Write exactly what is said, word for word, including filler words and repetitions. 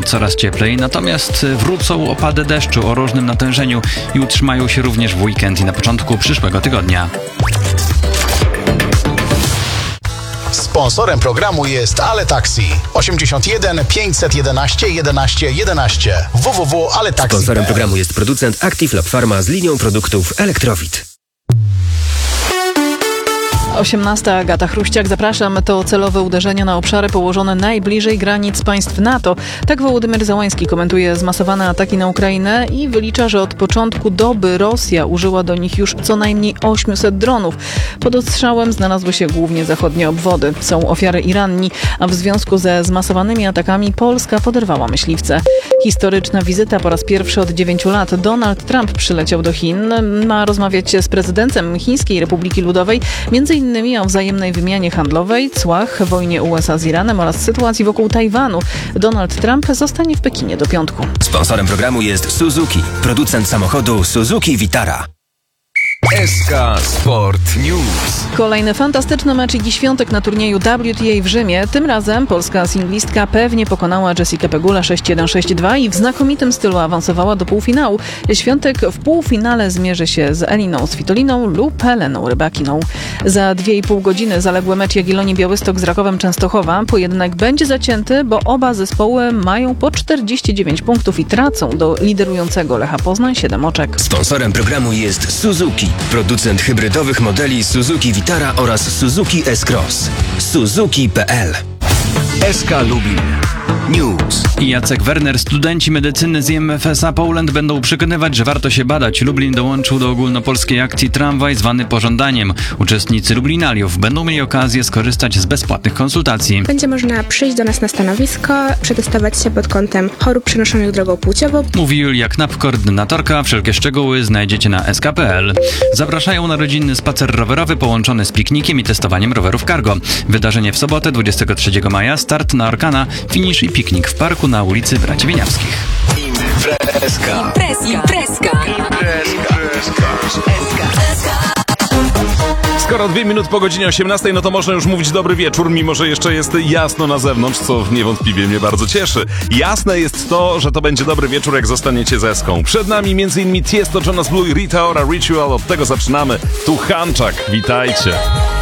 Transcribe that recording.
coraz cieplej, natomiast wrócą opady deszczu o różnym natężeniu i utrzymają się również w weekend i na początku przyszłego tygodnia. Sponsorem programu jest Ale Taxi. osiemdziesiąt jeden pięćset jedenaście jedenaście jedenaście. w w w kropka ale taxi kropka p l. Sponsorem programu jest producent Active Lab Pharma z linią produktów Elektrowid. osiemnasta. Agata Chruściak, zapraszam. To celowe uderzenia na obszary położone najbliżej granic państw NATO. Tak Wołodymyr Załański komentuje zmasowane ataki na Ukrainę i wylicza, że od początku doby Rosja użyła do nich już co najmniej osiemset dronów. Pod ostrzałem znalazły się głównie zachodnie obwody. Są ofiary i ranni, a w związku ze zmasowanymi atakami Polska poderwała myśliwce. Historyczna wizyta po raz pierwszy od dziewięciu lat. Donald Trump przyleciał do Chin. Ma rozmawiać z prezydentem Chińskiej Republiki Ludowej, między innymi o wzajemnej wymianie handlowej, cłach, wojnie U S A z Iranem oraz sytuacji wokół Tajwanu. Donald Trump zostanie w Pekinie do piątku. Sponsorem programu jest Suzuki, producent samochodu Suzuki Vitara. S K Sport News. Kolejny fantastyczny mecz Igi Świątek na turnieju W T A w Rzymie. Tym razem polska singlistka pewnie pokonała Jessica Pegula sześć jeden sześć dwa i w znakomitym stylu awansowała do półfinału. Świątek w półfinale zmierzy się z Eliną Svitoliną lub Heleną Rybakiną. Za dwie i pół godziny zaległy mecz Jagiellonii Białystok z Rakowem Częstochowa. Pojedynek będzie zacięty, bo oba zespoły mają po czterdzieści dziewięć punktów i tracą do liderującego Lecha Poznań siedem oczek. Sponsorem programu jest Suzuki, producent hybrydowych modeli Suzuki Vitara oraz Suzuki S-Cross. Suzuki kropka p l. S K Lublin News. I Jacek Werner. Studenci medycyny z I M F S A Poland będą przekonywać, że warto się badać. Lublin dołączył do ogólnopolskiej akcji Tramwaj zwany Pożądaniem. Uczestnicy Lublinaliów będą mieli okazję skorzystać z bezpłatnych konsultacji. Będzie można przyjść do nas na stanowisko, przetestować się pod kątem chorób przenoszonych drogą płciową. Mówi Julia Knap, koordynatorka. Wszelkie szczegóły znajdziecie na s k kropka p l. Zapraszają na rodzinny spacer rowerowy połączony z piknikiem i testowaniem rowerów cargo. Wydarzenie w sobotę dwudziestego trzeciego maja, start na Orkana, finisz i piknik w parku na ulicy Braci Wieniawskich. Imprezka. Imprezka. Imprezka. Skoro dwie minuty po godzinie osiemnastej, no to można już mówić dobry wieczór, mimo że jeszcze jest jasno na zewnątrz, co niewątpliwie mnie bardzo cieszy. Jasne jest to, że to będzie dobry wieczór, jak zostaniecie z Eską. Przed nami między innymi Tiesto, Jonas Blue i Rita Ora, Ritual. Od tego zaczynamy. Tu Hanczak. Witajcie.